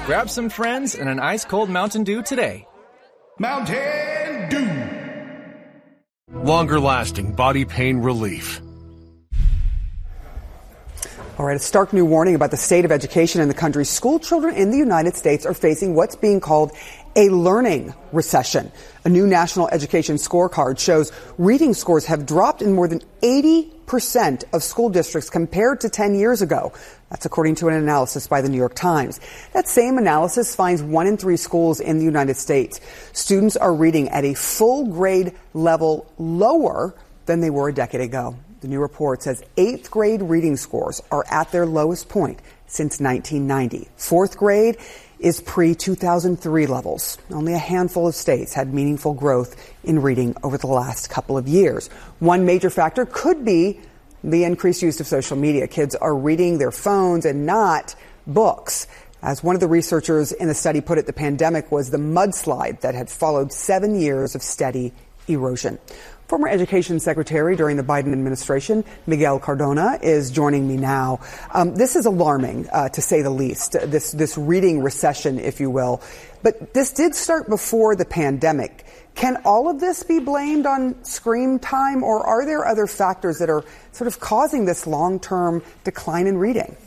Grab some friends and an ice-cold Mountain Dew today. Mountain Dew. Longer-lasting body pain relief. All right, a stark new warning about the state of education in the country. School children in the United States are facing what's being called a learning recession. A new national education scorecard shows reading scores have dropped in more than 80% of school districts compared to 10 years ago. That's according to an analysis by the New York Times. That same analysis finds 1 in 3 schools in the United States. Students are reading at a full grade level lower than they were a decade ago. The new report says 8th grade reading scores are at their lowest point since 1990. 4th grade is pre-2003 levels. Only a handful of states had meaningful growth in reading over the last couple of years. One major factor could be the increased use of social media. Kids are reading their phones and not books. As one of the researchers in the study put it, the pandemic was the mudslide that had followed 7 years of steady erosion. Former Education Secretary during the Biden administration, Miguel Cardona, is joining me now. This is alarming, to say the least, this reading recession, if you will. But this did start before the pandemic. Can all of this be blamed on screen time, or are there other factors that are sort of causing this long-term decline in reading?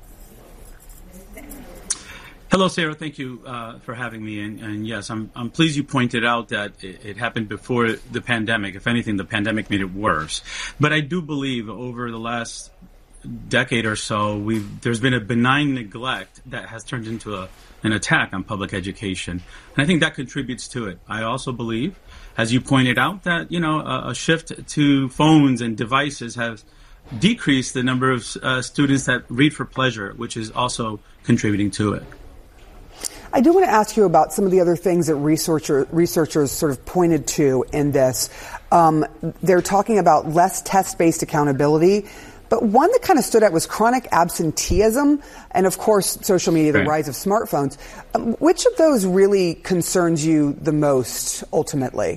Hello, Sarah. Thank you for having me. And yes, I'm pleased you pointed out that it happened before the pandemic. If anything, the pandemic made it worse. But I do believe over the last decade or so, there's been a benign neglect that has turned into an attack on public education. And I think that contributes to it. I also believe, as you pointed out, that, a shift to phones and devices has decreased the number of students that read for pleasure, which is also contributing to it. I do want to ask you about some of the other things that researchers sort of pointed to in this. They're talking about less test-based accountability, but one that kind of stood out was chronic absenteeism and, of course, social media, the rise of smartphones. Which of those really concerns you the most ultimately?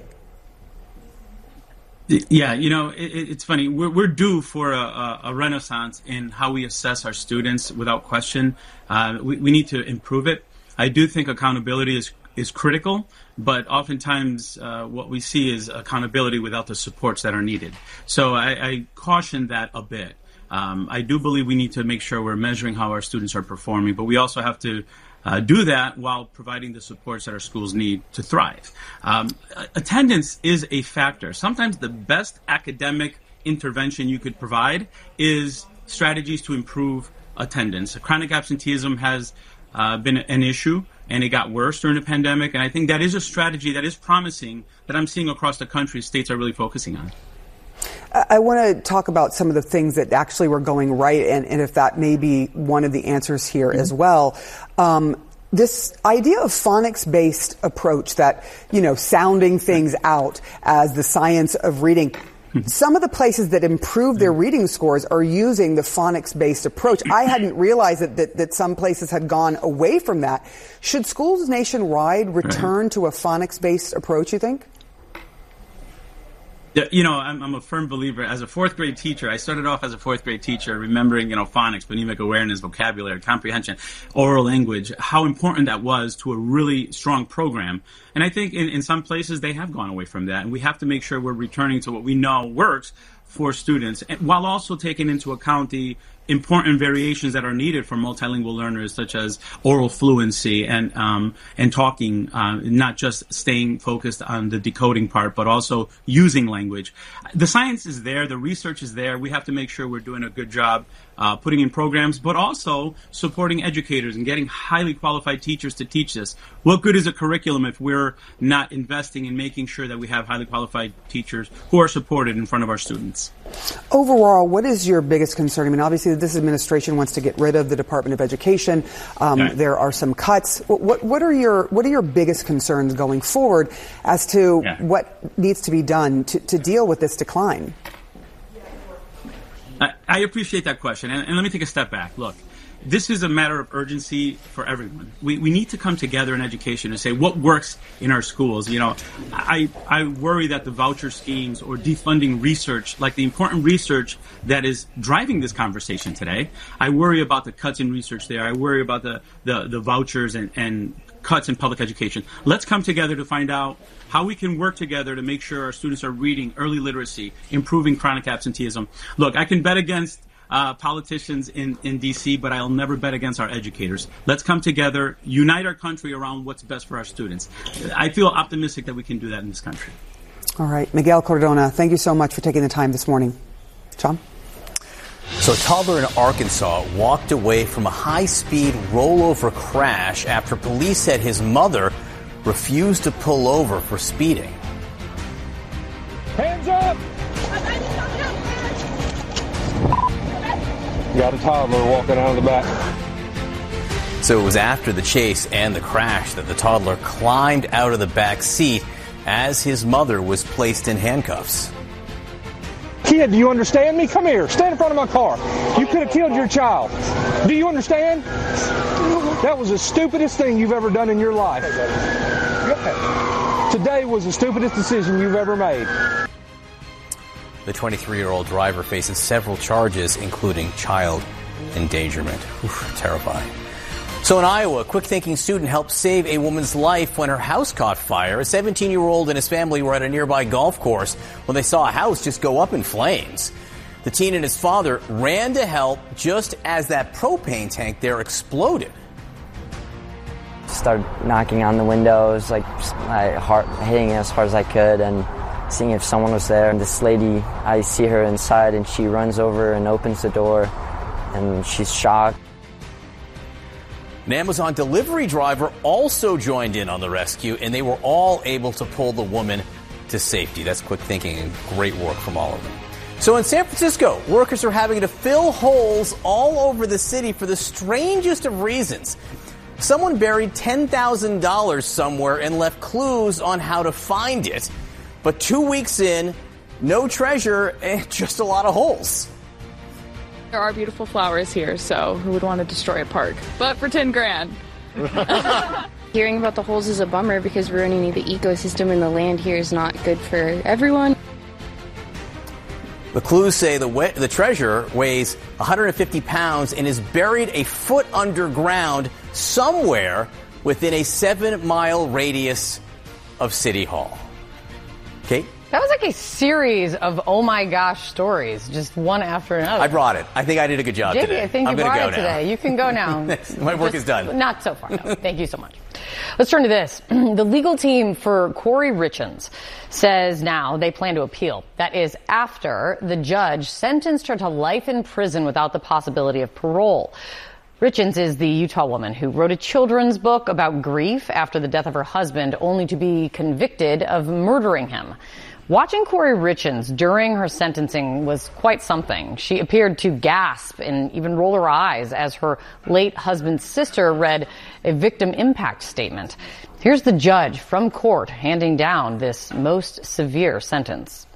Yeah, it's funny. We're due for a renaissance in how we assess our students, without question. We need to improve it. I do think accountability is critical, but oftentimes what we see is accountability without the supports that are needed. So I caution that a bit. I do believe we need to make sure we're measuring how our students are performing, but we also have to do that while providing the supports that our schools need to thrive. Attendance is a factor. Sometimes the best academic intervention you could provide is strategies to improve attendance. Chronic absenteeism has been an issue, and it got worse during the pandemic. And I think that is a strategy that is promising that I'm seeing across the country states are really focusing on. I want to talk about some of the things that actually were going right, and if that may be one of the answers here as well. This idea of phonics-based approach that, sounding things out as the science of reading. Some of the places that improve their reading scores are using the phonics-based approach. I hadn't realized that some places had gone away from that. Should schools nationwide return to a phonics-based approach, you think? Yeah, I'm a firm believer. As a 4th grade teacher, I started off as a 4th grade teacher remembering, phonics, phonemic awareness, vocabulary, comprehension, oral language, how important that was to a really strong program. And I think in some places they have gone away from that. And we have to make sure we're returning to what we know works for students, while also taking into account the important variations that are needed for multilingual learners, such as oral fluency and talking, not just staying focused on the decoding part, but also using language. The science is there, the research is there. We have to make sure we're doing a good job putting in programs, but also supporting educators and getting highly qualified teachers to teach this. What good is a curriculum if we're not investing in making sure that we have highly qualified teachers who are supported in front of our students? Overall, what is your biggest concern? I mean, obviously, this administration wants to get rid of the Department of Education. There are some cuts. What are your biggest concerns going forward as to what needs to be done to deal with this decline? I appreciate that question, and let me take a step back. Look, this is a matter of urgency for everyone. We need to come together in education and say what works in our schools. You know, I worry that the voucher schemes or defunding research, like the important research that is driving this conversation today, I worry about the cuts in research there. I worry about the vouchers and cuts in public education. Let's come together to find out how we can work together to make sure our students are reading, early literacy, improving chronic absenteeism. Look, I can bet against politicians in D.C., but I'll never bet against our educators. Let's come together, unite our country around what's best for our students. I feel optimistic that we can do that in this country. All right. Miguel Cardona, thank you so much for taking the time this morning. John? So a toddler in Arkansas walked away from a high-speed rollover crash after police said his mother refused to pull over for speeding. Hands up! Got a toddler walking out of the back. So it was after the chase and the crash that the toddler climbed out of the back seat as his mother was placed in handcuffs. Kid, do you understand me? Come here. Stand in front of my car. You could have killed your child. Do you understand? That was the stupidest thing you've ever done in your life. Today was the stupidest decision you've ever made. The 23-year-old driver faces several charges, including child endangerment. Oof, terrifying. So in Iowa, a quick-thinking student helped save a woman's life when her house caught fire. A 17-year-old and his family were at a nearby golf course when they saw a house just go up in flames. The teen and his father ran to help just as that propane tank there exploded. Started knocking on the windows, hitting it as hard as I could, and seeing if someone was there. And this lady, I see her inside, and she runs over and opens the door, and she's shocked. An Amazon delivery driver also joined in on the rescue, and they were all able to pull the woman to safety. That's quick thinking and great work from all of them. So in San Francisco, workers are having to fill holes all over the city for the strangest of reasons. Someone buried $10,000 somewhere and left clues on how to find it. But 2 weeks in, no treasure and just a lot of holes. There are beautiful flowers here, so who would want to destroy a park? But for 10 grand. Hearing about the holes is a bummer because ruining the ecosystem and the land here is not good for everyone. The clues say the treasure weighs 150 pounds and is buried a foot underground somewhere within a 7-mile radius of City Hall. Kate? That was like a series of oh my gosh stories, just one after another. I brought it. I think I did a good job JB, today. I think you brought it today. You can go now. My work is done. Not so far, no. Thank you so much. Let's turn to this. The legal team for Corey Richins says now they plan to appeal. That is after the judge sentenced her to life in prison without the possibility of parole. Richins is the Utah woman who wrote a children's book about grief after the death of her husband, only to be convicted of murdering him. Watching Corey Richins during her sentencing was quite something. She appeared to gasp and even roll her eyes as her late husband's sister read a victim impact statement. Here's the judge from court handing down this most severe sentence.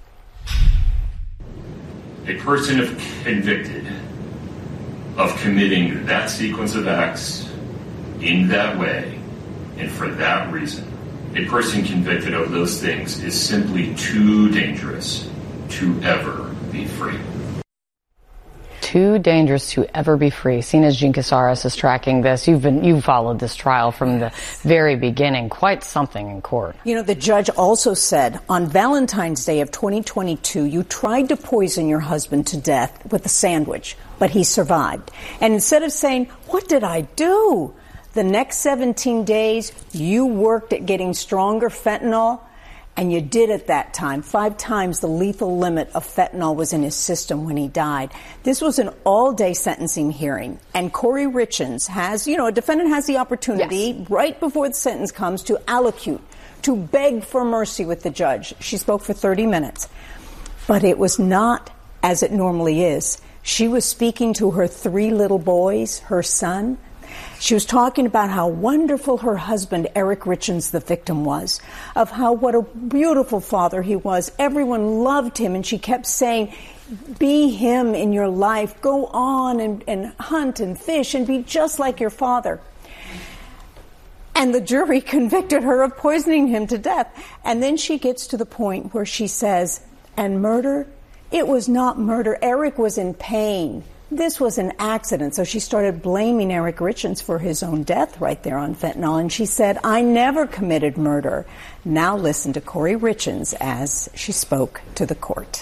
A person if convicted of committing that sequence of acts in that way and for that reason, a person convicted of those things is simply too dangerous to ever be free. Too dangerous to ever be free. Sina's Jean Casares is tracking this. You've followed this trial from the very beginning. Quite something in court. You know, the judge also said on Valentine's Day of 2022, you tried to poison your husband to death with a sandwich, but he survived. And instead of saying, "What did I do?" the next 17 days, you worked at getting stronger fentanyl, and you did at that time. 5 times the lethal limit of fentanyl was in his system when he died. This was an all-day sentencing hearing, and Corey Richins has, a defendant has the opportunity right before the sentence comes to allocute, to beg for mercy with the judge. She spoke for 30 minutes, but it was not as it normally is. She was speaking to her 3 little boys, her son, She was talking about how wonderful her husband, Eric Richins, the victim, was, of how what a beautiful father he was. Everyone loved him, and she kept saying, be him in your life. Go on and hunt and fish and be just like your father. And the jury convicted her of poisoning him to death. And then she gets to the point where she says, and murder? It was not murder. Eric was in pain. This was an accident. So she started blaming Eric Richins for his own death right there on fentanyl. And she said, I never committed murder. Now listen to Corey Richins as she spoke to the court.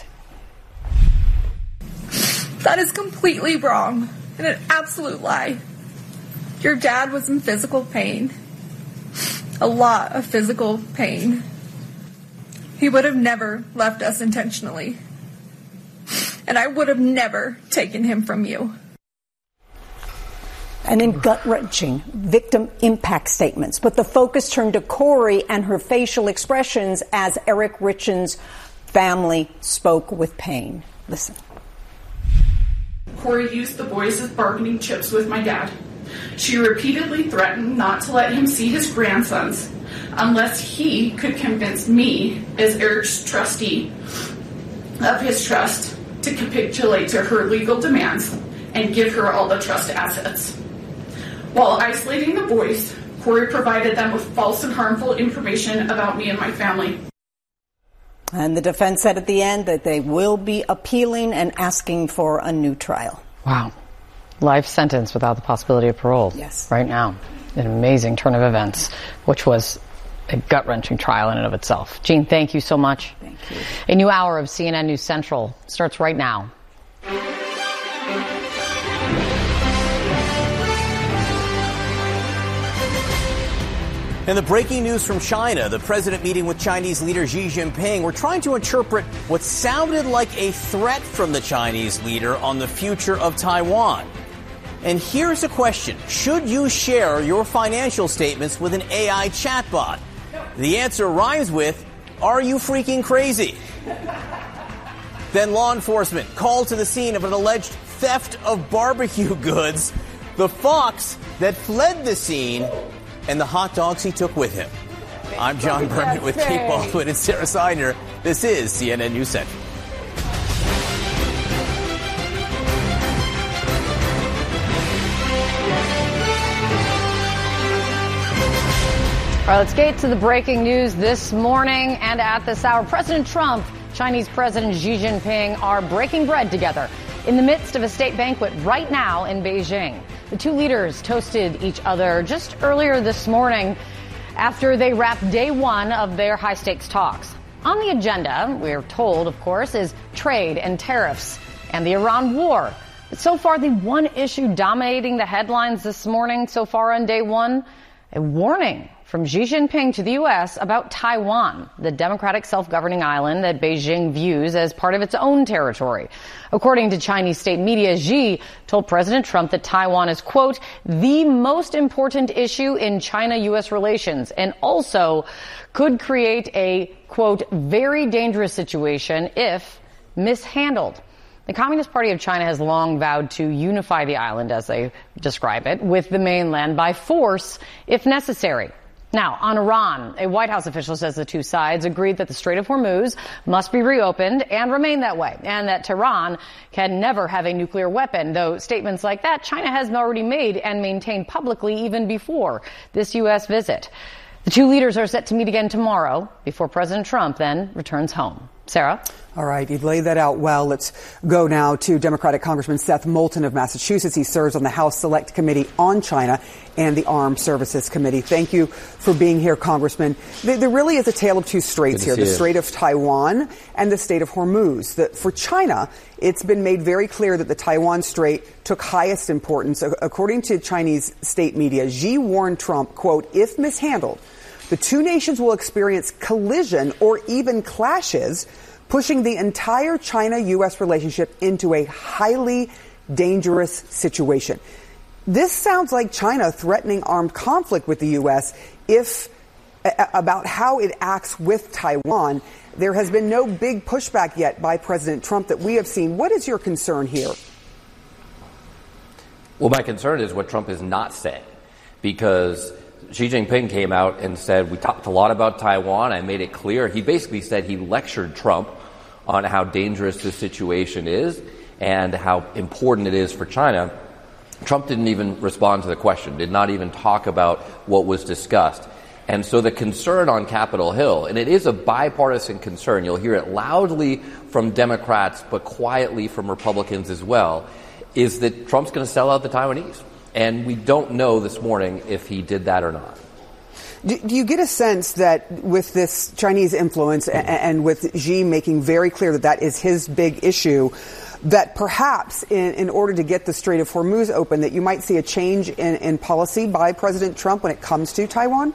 That is completely wrong and an absolute lie. Your dad was in physical pain. A lot of physical pain. He would have never left us intentionally. And I would have never taken him from you. And then gut-wrenching victim impact statements. But the focus turned to Corey and her facial expressions as Eric Richins' family spoke with pain. Listen. Corey used the boys as bargaining chips with my dad. She repeatedly threatened not to let him see his grandsons unless he could convince me, as Eric's trustee of his trust, to capitulate to her legal demands and give her all the trust assets. While isolating the boys, Corey provided them with false and harmful information about me and my family. And the defense said at the end that they will be appealing and asking for a new trial. Wow. Life sentence without the possibility of parole. Yes. Right now. An amazing turn of events, which was a gut-wrenching trial in and of itself. Jean, thank you so much. Thank you. A new hour of CNN News Central starts right now. And the breaking news from China, the president meeting with Chinese leader Xi Jinping. We're trying to interpret what sounded like a threat from the Chinese leader on the future of Taiwan. And here's a question. Should you share your financial statements with an AI chatbot? The answer rhymes with, are you freaking crazy? Then law enforcement called to the scene of an alleged theft of barbecue goods, the fox that fled the scene, and the hot dogs he took with him. I'm John Berman with Kate Baldwin and Sarah Seidner. This is CNN News Central. All right, let's get to the breaking news this morning and at this hour. President Trump, Chinese President Xi Jinping are breaking bread together in the midst of a state banquet right now in Beijing. The two leaders toasted each other just earlier this morning after they wrapped day one of their high-stakes talks. On the agenda, we're told, of course, is trade and tariffs and the Iran war. But so far, the one issue dominating the headlines this morning so far on day one, a warning from Xi Jinping to the U.S. about Taiwan, the democratic self-governing island that Beijing views as part of its own territory. According to Chinese state media, Xi told President Trump that Taiwan is, quote, the most important issue in China-U.S. relations and also could create a, quote, very dangerous situation if mishandled. The Communist Party of China has long vowed to unify the island, as they describe it, with the mainland by force if necessary. Now, on Iran, a White House official says the two sides agreed that the Strait of Hormuz must be reopened and remain that way, and that Tehran can never have a nuclear weapon, though statements like that China has already made and maintained publicly even before this U.S. visit. The two leaders are set to meet again tomorrow before President Trump then returns home. Sarah? All right, you've laid that out well. Let's go now to Democratic Congressman Seth Moulton of Massachusetts. He serves on the House Select Committee on China and the Armed Services Committee. Thank you for being here, Congressman. There really is a tale of two straits here, the Strait of Taiwan and the Strait of Hormuz. For China, it's been made very clear that the Taiwan Strait took highest importance. According to Chinese state media, Xi warned Trump, quote, if mishandled, the two nations will experience collision or even clashes, pushing the entire China-U.S. relationship into a highly dangerous situation. This sounds like China threatening armed conflict with the U.S. about how it acts with Taiwan. There has been no big pushback yet by President Trump that we have seen. What is your concern here? Well, my concern is what Trump is not saying, because Xi Jinping came out and said, we talked a lot about Taiwan. I made it clear. He basically said he lectured Trump on how dangerous this situation is and how important it is for China. Trump didn't even respond to the question, did not even talk about what was discussed. And so the concern on Capitol Hill, and it is a bipartisan concern, you'll hear it loudly from Democrats but quietly from Republicans as well, is that Trump's going to sell out the Taiwanese. And we don't know this morning if he did that or not. Do you get a sense that with this Chinese influence and with Xi making very clear that that is his big issue, that perhaps in order to get the Strait of Hormuz open, that you might see a change in policy by President Trump when it comes to Taiwan?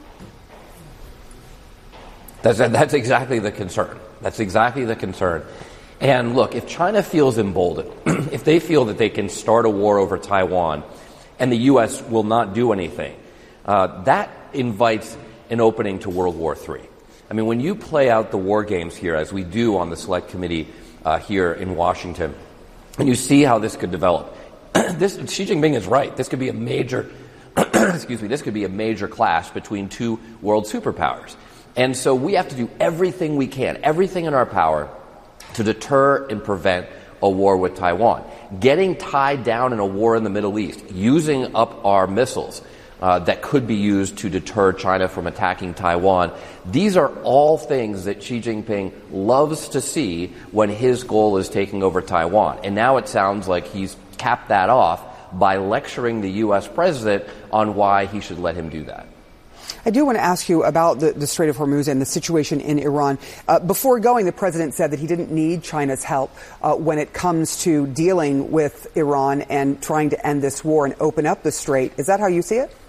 That's exactly the concern. That's exactly the concern. And look, if China feels emboldened, if they feel that they can start a war over Taiwan and the U.S. will not do anything, that invites an opening to World War III. I mean, when you play out the war games here, as we do on the Select Committee here in Washington, and you see how this could develop, Xi Jinping is right. This could be a major, this could be a major clash between two world superpowers. And so we have to do everything we can, everything in our power, to deter and prevent a war with Taiwan. Getting tied down in a war in the Middle East, using up our missiles that could be used to deter China from attacking Taiwan. These are all things that Xi Jinping loves to see when his goal is taking over Taiwan. And now it sounds like he's capped that off by lecturing the U.S. president on why he should let him do that. I do want to ask you about the Strait of Hormuz and the situation in Iran. Before going, the president said that he didn't need China's help when it comes to dealing with Iran and trying to end this war and open up the strait. Is that how you see it?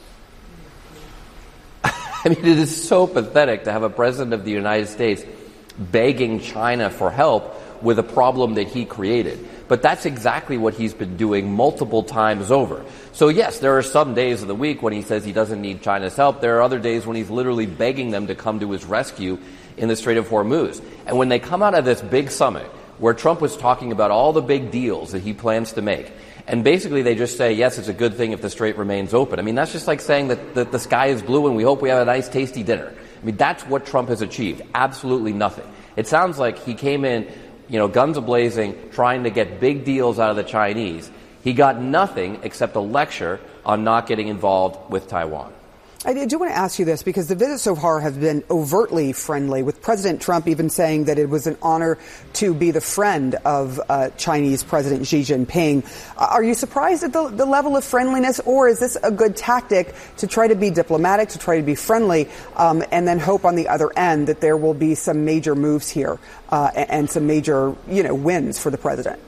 I mean, it is so pathetic to have a president of the United States begging China for help with a problem that he created. But that's exactly what he's been doing multiple times over. So yes, there are some days of the week when he says he doesn't need China's help. There are other days when he's literally begging them to come to his rescue in the Strait of Hormuz. And when they come out of this big summit where Trump was talking about all the big deals that he plans to make, and basically they just say, yes, it's a good thing if the strait remains open. I mean, that's just like saying that the sky is blue and we hope we have a nice, tasty dinner. I mean, that's what Trump has achieved. Absolutely nothing. It sounds like he came in, guns a-blazing, trying to get big deals out of the Chinese. He got nothing except a lecture on not getting involved with Taiwan. I do want to ask you this, because the visit so far has been overtly friendly, with President Trump even saying that it was an honor to be the friend of Chinese President Xi Jinping. Are you surprised at the level of friendliness, or is this a good tactic to try to be diplomatic, to try to be friendly, and then hope on the other end that there will be some major moves here and some major, wins for the president?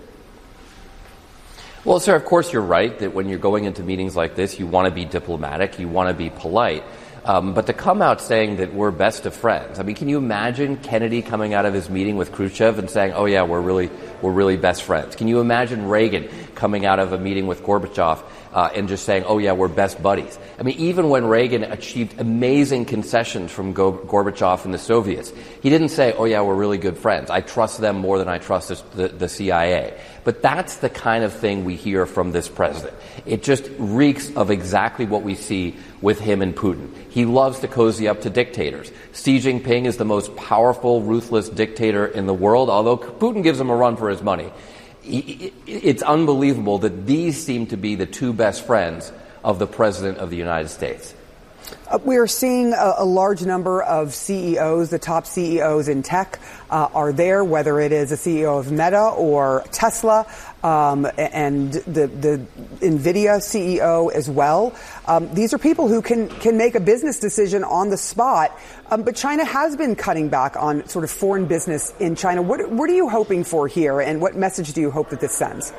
Well, sir, of course you're right that when you're going into meetings like this, you want to be diplomatic, you want to be polite. But to come out saying that we're best of friends, I mean, can you imagine Kennedy coming out of his meeting with Khrushchev and saying, oh yeah, we're really best friends? Can you imagine Reagan coming out of a meeting with Gorbachev and just saying, oh yeah, we're best buddies? I mean, even when Reagan achieved amazing concessions from Gorbachev and the Soviets, he didn't say, oh yeah, we're really good friends. I trust them more than I trust the CIA. But that's the kind of thing we hear from this president. It just reeks of exactly what we see with him and Putin. He loves to cozy up to dictators. Xi Jinping is the most powerful, ruthless dictator in the world, although Putin gives him a run for his money. It's unbelievable that these seem to be the two best friends of the President of the United States. We are seeing a large number of CEOs, the top CEOs in tech are there, whether it is a CEO of Meta or Tesla, and the NVIDIA CEO as well. These are people who can make a business decision on the spot, but China has been cutting back on sort of foreign business in China. What are you hoping for here, and what message do you hope that this sends?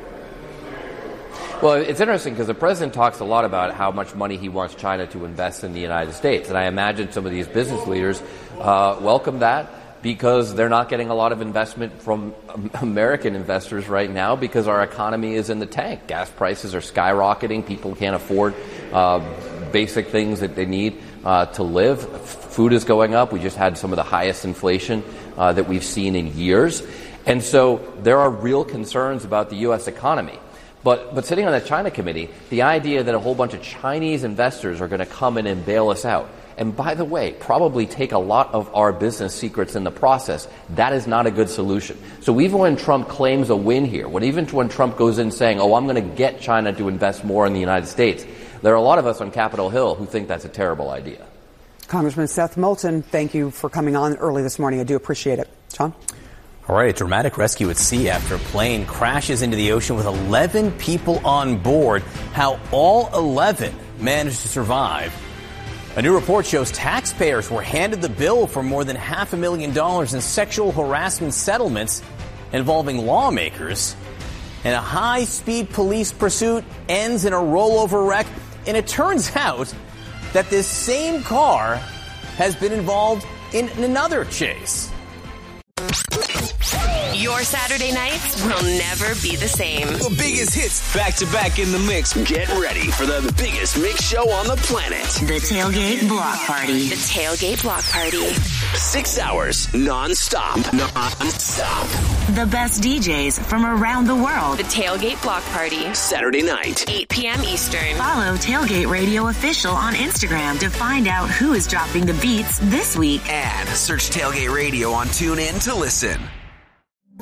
Well, it's interesting because the president talks a lot about how much money he wants China to invest in the United States. And I imagine some of these business leaders welcome that because they're not getting a lot of investment from American investors right now because our economy is in the tank. Gas prices are skyrocketing. People can't afford basic things that they need to live. Food is going up. We just had some of the highest inflation that we've seen in years. And so there are real concerns about the U.S. economy. But sitting on the China committee, the idea that a whole bunch of Chinese investors are going to come in and bail us out, and by the way, probably take a lot of our business secrets in the process, that is not a good solution. So even when Trump claims a win here, even when Trump goes in saying, oh, I'm going to get China to invest more in the United States, there are a lot of us on Capitol Hill who think that's a terrible idea. Congressman Seth Moulton, thank you for coming on early this morning. I do appreciate it. John? All right, a dramatic rescue at sea after a plane crashes into the ocean with 11 people on board. How all 11 managed to survive. A new report shows taxpayers were handed the bill for more than $500,000 in sexual harassment settlements involving lawmakers. And a high-speed police pursuit ends in a rollover wreck. And it turns out that this same car has been involved in another chase. Your Saturday nights will never be the same. The biggest hits back to back in the mix. Get ready for the biggest mix show on the planet. The Tailgate Block Party. The Tailgate Block Party. 6 hours non-stop. The best DJs from around the world. The Tailgate Block Party. Saturday night, 8 p.m. Eastern. Follow Tailgate Radio Official on Instagram to find out who is dropping the beats this week. And search Tailgate Radio on TuneIn to listen.